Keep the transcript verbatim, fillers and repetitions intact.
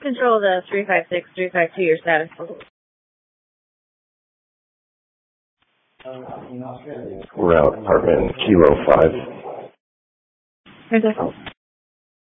Control the three five six, three five two, your status. Route apartment Kilo five. Here's